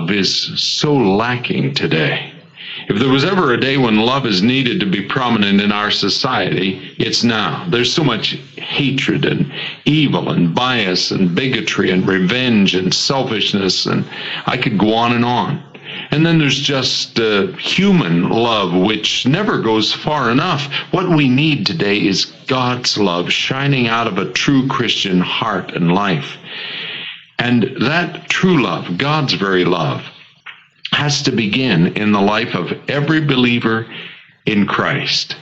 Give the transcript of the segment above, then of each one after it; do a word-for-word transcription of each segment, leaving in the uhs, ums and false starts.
love is so lacking today. If there was ever a day when love is needed to be prominent in our society, it's now. There's so much hatred and evil and bias and bigotry and revenge and selfishness, and I could go on and on. And then there's just uh, human love, which never goes far enough. What we need today is God's love shining out of a true Christian heart and life. And that true love, God's very love, has to begin in the life of every believer in Christ.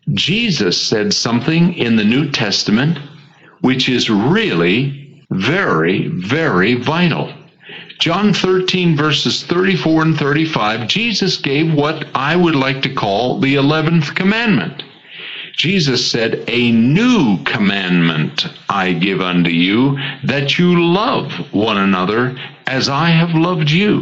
Jesus said something in the New Testament which is really very, very vital. John thirteen, verses thirty-four and thirty-five, Jesus gave what I would like to call the eleventh commandment. Jesus said, "A new commandment I give unto you, that you love one another as I have loved you,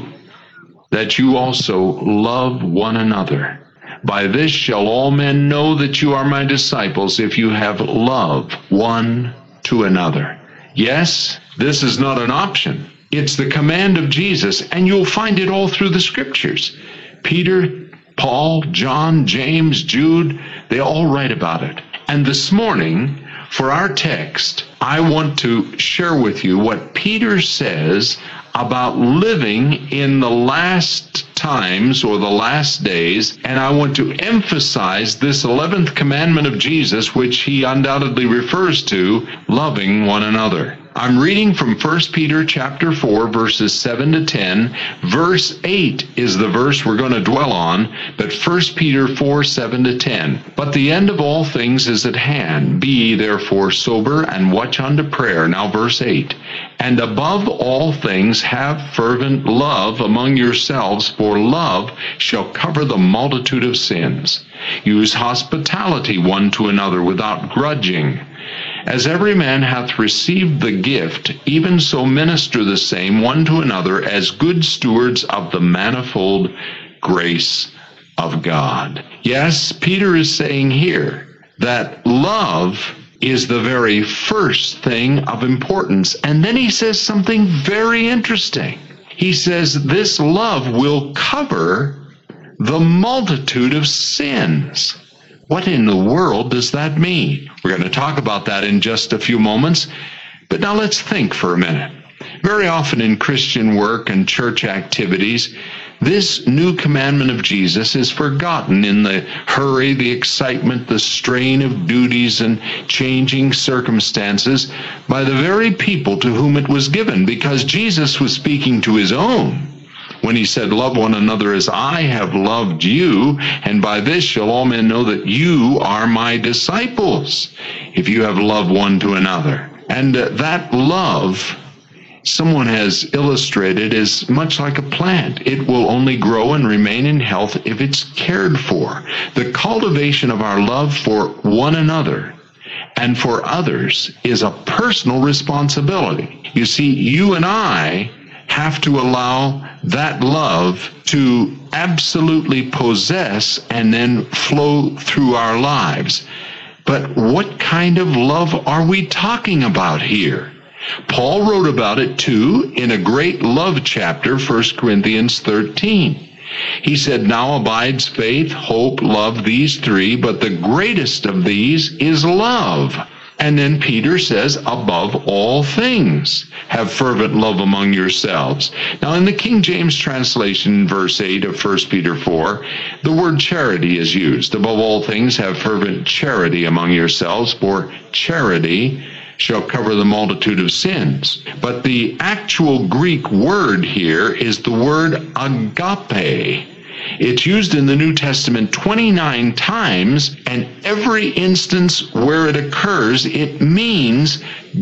that you also love one another. By this shall all men know that you are my disciples, if you have love one to another." Yes, this is not an option. It's the command of Jesus, and you'll find it all through the Scriptures. Peter, Paul, John, James, Jude, they all write about it. And this morning, for our text, I want to share with you what Peter says about living in the last times or the last days, and I want to emphasize this eleventh commandment of Jesus, which he undoubtedly refers to, loving one another. I'm reading from First Peter chapter four, verses seven to ten. Verse eight is the verse we're going to dwell on, but First Peter four, seven to ten. "But the end of all things is at hand. Be ye therefore sober, and watch unto prayer." Now verse eight. "And above all things have fervent love among yourselves, for love shall cover the multitude of sins. Use hospitality one to another without grudging. As every man hath received the gift, even so minister the same one to another as good stewards of the manifold grace of God." Yes, Peter is saying here that love is the very first thing of importance. And then he says something very interesting. He says this love will cover the multitude of sins. What in the world does that mean? We're going to talk about that in just a few moments. But now let's think for a minute. Very often in Christian work and church activities, this new commandment of Jesus is forgotten in the hurry, the excitement, the strain of duties and changing circumstances by the very people to whom it was given, because Jesus was speaking to his own when he said, "Love one another as I have loved you, and by this shall all men know that you are my disciples, if you have loved one to another." And uh, that love, someone has illustrated, is much like a plant. It will only grow and remain in health if it's cared for. The cultivation of our love for one another and for others is a personal responsibility. You see, you and I have to allow that love to absolutely possess and then flow through our lives. But what kind of love are we talking about here? Paul wrote about it too in a great love chapter, First Corinthians thirteen. He said, "Now abides faith, hope, love, these three, but the greatest of these is love." And then Peter says, "Above all things, have fervent love among yourselves." Now in the King James translation, verse eight of First Peter four, the word charity is used. "Above all things, have fervent charity among yourselves, for charity shall cover the multitude of sins." But the actual Greek word here is the word agape. It's used in the New Testament twenty-nine times, and every instance where it occurs, it means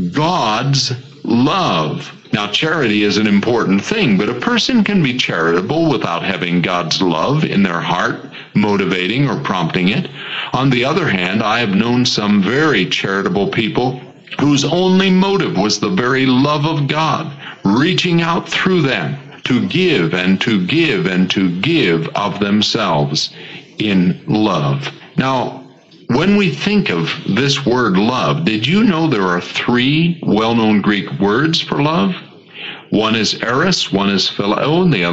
God's love. Now, charity is an important thing, but a person can be charitable without having God's love in their heart, motivating or prompting it. On the other hand, I have known some very charitable people whose only motive was the very love of God, reaching out through them to give and to give and to give of themselves in love. Now, when we think of this word love, did you know there are three well-known Greek words for love? One is eros, one is phileo, and the